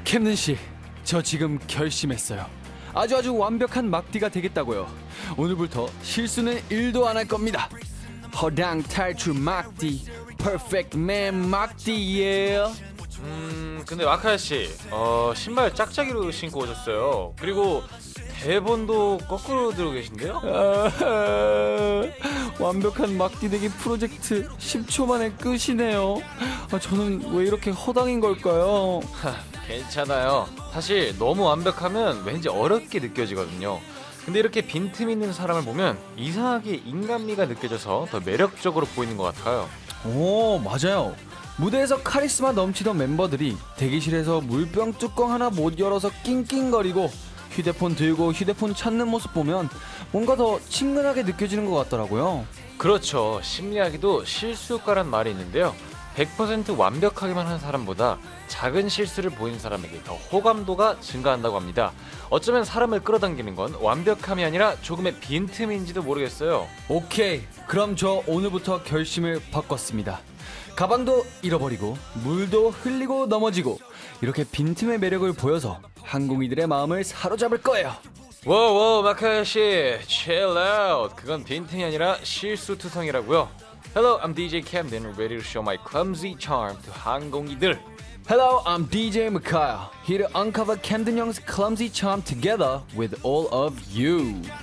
캠든 씨, 저 지금 결심했어요. 아주 완벽한 막디가 되겠다고요. 오늘부터 실수는 1도 안 할 겁니다. 허당 탈출 막디, 퍼펙트 맨 막디예요. 근데 마카야 씨, 신발 짝짝이로 신고 오셨어요. 그리고 대본도 거꾸로 들고 계신데요? 완벽한 막디 되기 프로젝트 10초 만에 끝이네요. 저는 왜 이렇게 허당인 걸까요? 괜찮아요. 사실 너무 완벽하면 왠지 어렵게 느껴지거든요. 근데 이렇게 빈틈 있는 사람을 보면 이상하게 인간미가 느껴져서 더 매력적으로 보이는 것 같아요. 오, 맞아요. 무대에서 카리스마 넘치던 멤버들이 대기실에서 물병 뚜껑 하나 못 열어서 낑낑거리고 휴대폰 들고 휴대폰 찾는 모습 보면 뭔가 더 친근하게 느껴지는 것 같더라고요. 그렇죠. 심리학에도 실수가란 말이 있는데요. 100% 완벽하게만 한 사람보다 작은 실수를 보인 사람에게 더 호감도가 증가한다고 합니다. 어쩌면 사람을 끌어당기는 건 완벽함이 아니라 조금의 빈틈인지도 모르겠어요. 오케이, 그럼 저 오늘부터 결심을 바꿨습니다. 가방도 잃어버리고 물도 흘리고 넘어지고 이렇게 빈틈의 매력을 보여서 항공이들의 마음을 사로잡을 거예요. 워워 마카야씨, chill out. 그건 빈틈이 아니라 실수투성이라고요. Hello, I'm DJ Camden, ready to show my clumsy charm to 항공이들. Hello, I'm DJ Mikhail, here to uncover Camden Young's clumsy charm together with all of you.